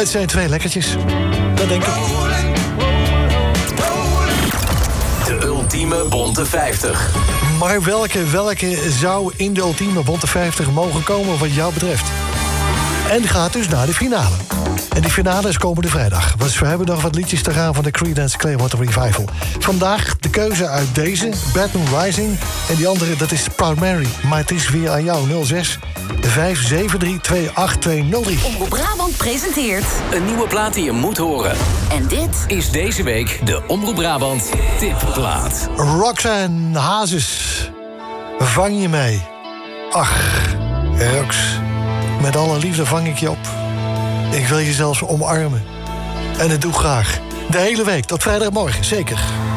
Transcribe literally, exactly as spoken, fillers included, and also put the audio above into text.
Het zijn twee lekkertjes. Dat denk ik. De ultieme Bonte vijftig. Maar welke, welke zou in de ultieme Bonte vijftig mogen komen wat jou betreft? En gaat dus naar de finale. En die finale is komende vrijdag. Dus we hebben nog wat liedjes te gaan van de Creedence Clearwater Revival. Vandaag de keuze uit deze, Bad Moon Rising. En die andere, dat is Proud Mary. Maar het is weer aan jou, nul zes vijf zeven drie twee acht twee nul drie. Omroep Brabant presenteert Een nieuwe plaat die je moet horen. En dit Is deze week de Omroep Brabant tipplaat. Roxanne Hazes, vang je mee. Ach, Rox, met alle liefde vang ik je op. Ik wil je zelfs omarmen. En dat doe ik graag. De hele week, tot vrijdagmorgen, zeker.